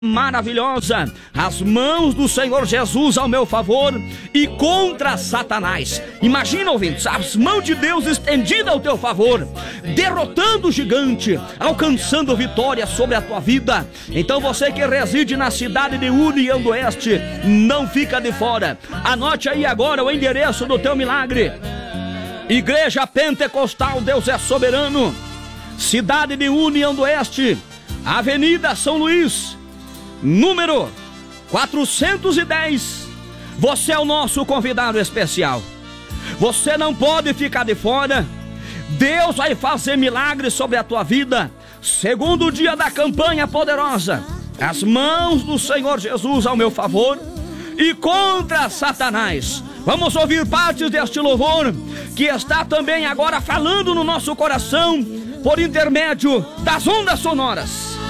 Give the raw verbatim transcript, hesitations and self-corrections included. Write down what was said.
maravilhosa, as mãos do Senhor Jesus ao meu favor e contra Satanás. Imagina, ouvintes, as mãos de Deus estendidas ao teu favor, derrotando o gigante, alcançando vitória sobre a tua vida. Então você que reside na cidade de União do Oeste, não fica de fora. Anote aí agora o endereço do teu milagre: Igreja Pentecostal Deus é Soberano, cidade de União do Oeste, Avenida São Luís, número quatrocentos e dez. Você é o nosso convidado especial. Você não pode ficar de fora. Deus vai fazer milagres sobre a tua vida. Segundo dia da campanha poderosa, as mãos do Senhor Jesus ao meu favor e contra Satanás. Vamos ouvir partes deste louvor que está também agora falando no nosso coração por intermédio das ondas sonoras.